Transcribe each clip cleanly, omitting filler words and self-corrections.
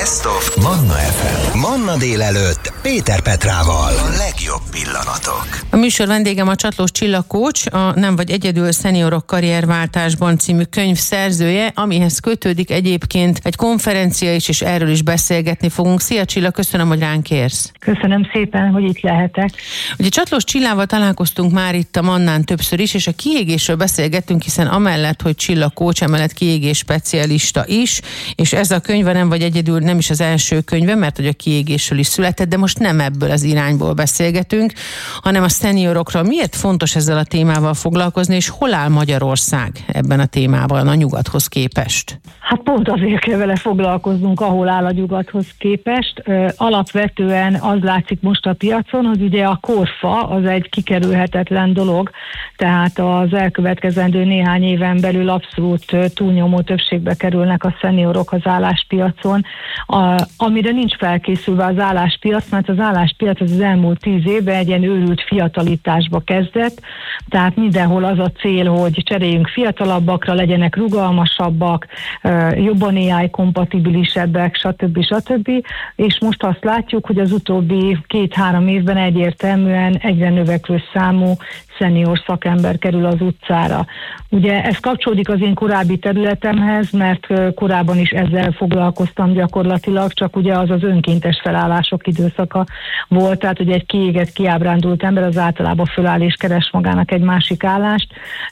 Best of Manna FM. Manna délelőtt Péter Petrával. A legjobb pillanatok. A műsor vendégem a Csatlós Csilla coach, a Nem vagy egyedül szeniorok karrierváltásban című könyv szerzője, amihez kötődik egyébként egy konferencia is, és erről is beszélgetni fogunk. Szia Csilla, köszönöm, hogy ránk érsz. Köszönöm szépen, hogy itt lehetek. Ugye Csatlós Csillával találkoztunk már itt a Mannán többször is, és a kiégésről beszélgettünk, hiszen amellett, hogy Csilla coach, emellett kiégés specialista is, és ez a könyv Nem vagy egyedül nem is az első könyve, mert hogy a kiégésről is született, de most nem ebből az irányból beszélgetünk, hanem a szeniorokról. Miért fontos ezzel a témával foglalkozni, és hol áll Magyarország ebben a témában a nyugathoz képest? Hát pont azért kell vele foglalkoznunk, ahol áll a nyugathoz képest. Alapvetően az látszik most a piacon, hogy ugye a korfa az egy kikerülhetetlen dolog, tehát az elkövetkezendő néhány éven belül abszolút túlnyomó többségbe kerülnek a szeniorok az álláspiacon, amire nincs felkészülve az álláspiac, mert az álláspiac az elmúlt 10 évben egy ilyen őrült fiatalításba kezdett, tehát mindenhol az a cél, hogy cseréljünk fiatalabbakra, legyenek rugalmasabbak, jobban AI-kompatibilisebbek, stb. És most azt látjuk, hogy az utóbbi 2-3 évben egyértelműen egyre növekvő számú szenior szakember kerül az utcára. Ugye ez kapcsolódik az én korábbi területemhez, mert korábban is ezzel foglalkoztam gyakorlatilag, csak ugye az az önkéntes felállások időszaka volt, tehát ugye egy kiégett, kiábrándult ember az általában föláll és keres magának egy másik állást,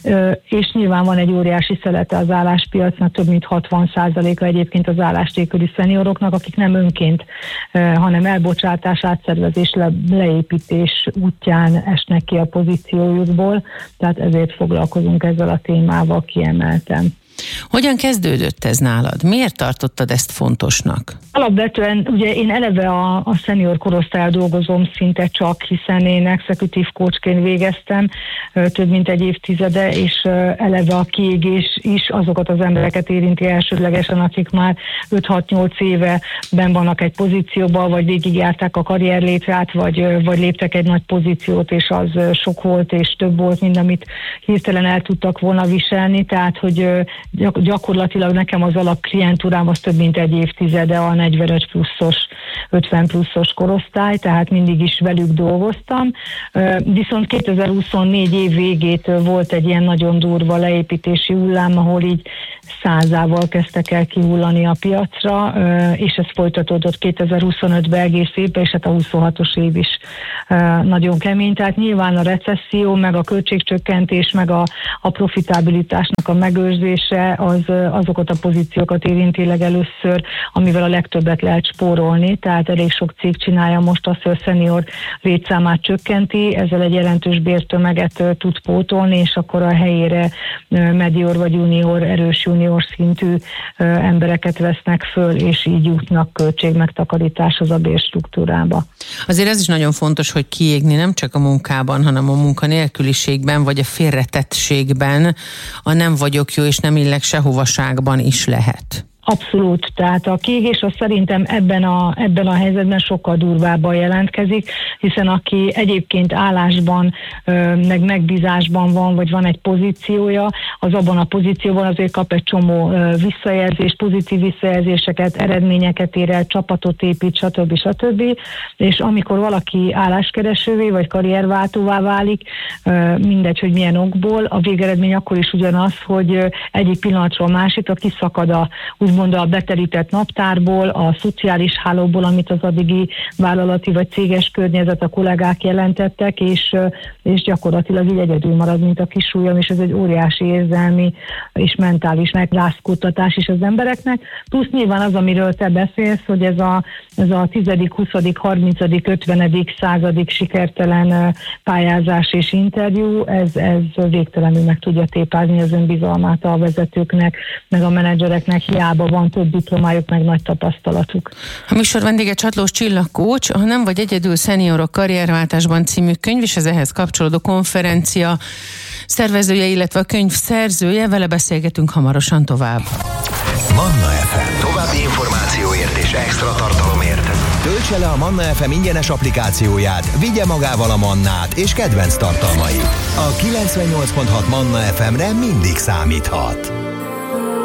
és nyilván van egy óriási szelete az álláspiacnak, több mint 60%-a egyébként az állástéküli szenioroknak, akik nem önként, hanem elbocsátás, átszervezés, leépítés útján esnek ki a pozíciójukból, tehát ezért foglalkozunk ezzel a témával kiemelten. Hogyan kezdődött ez nálad? Miért tartottad ezt fontosnak? Alapvetően ugye én eleve a szenior korosztályal dolgozom szinte csak, hiszen én executive coachként végeztem több mint egy évtizede, és eleve a kiégés is azokat az embereket érinti elsődlegesen, akik már 5-6-8 éve benn vannak egy pozícióban, vagy végigjárták a karrierlétrát, vagy léptek egy nagy pozíciót, és az sok volt, és több volt, mint amit hirtelen el tudtak volna viselni, tehát hogy gyakorlatilag nekem az alapklientúrám az több mint egy évtizede a 45 pluszos, 50 pluszos korosztály, tehát mindig is velük dolgoztam. Viszont 2024 év végétől volt egy ilyen nagyon durva leépítési hullám, ahol így 100-ával kezdtek el kihullani a piacra, és ez folytatódott 2025-ben egész évben, és hát a 26-os év is nagyon kemény. Tehát nyilván a recesszió, meg a költségcsökkentés, meg a profitabilitásnak a megőrzése azokat a pozíciókat érinti legelőször, amivel a legtöbbet lehet spórolni, tehát elég sok cég csinálja most azt, hogy a szenior létszámát csökkenti, ezzel egy jelentős bértömeget tud pótolni, és akkor a helyére medior vagy junior, erős junior szintű embereket vesznek föl, és így jutnak költségmegtakarításhoz a bérstruktúrába. Azért ez is nagyon fontos, hogy kiégni nem csak a munkában, hanem a munkanélküliségben, vagy a félretettségben, a nem vagyok jó és nem illek sehovaságban is lehet. Abszolút, tehát a kiégés az szerintem ebben a helyzetben sokkal durvábban jelentkezik, hiszen aki egyébként állásban, meg megbízásban van, vagy van egy pozíciója, az abban a pozícióban azért kap egy csomó visszajelzést, pozitív visszajelzéseket, eredményeket ér el, csapatot épít, stb. És amikor valaki álláskeresővé, vagy karrierváltóvá válik, mindegy, hogy milyen okból, a végeredmény akkor is ugyanaz, hogy egyik pillanatról másikra kiszakad úgymond a beterített naptárból, a szociális hálóból, amit az addigi vállalati vagy céges környezet, a kollégák jelentettek, és gyakorlatilag így egyedül marad, mint a kis ujjam, és ez egy óriási érzelmi és mentális megrázkódtatás is az embereknek. Plusz nyilván az, amiről te beszélsz, hogy ez a 10., 20., 30., 50. századig sikertelen pályázás és interjú, ez végtelenül meg tudja tépázni az önbizalmát a vezetőknek, meg a menedzsereknek, hiába van több diplomájuk, meg nagy tapasztalatuk. A műsor vendége Csatlós Csilla coach, a Nem vagy egyedül szeniorok karrierváltásban című könyv, és az ehhez kapcsolódó konferencia szervezője, illetve a könyv szerzője, vele beszélgetünk hamarosan tovább. Manna FM. További információért és extra tartalomért töltse le a Manna FM ingyenes applikációját, vigye magával a Mannát és kedvenc tartalmait. A 98.6 Manna FM-re mindig számíthat.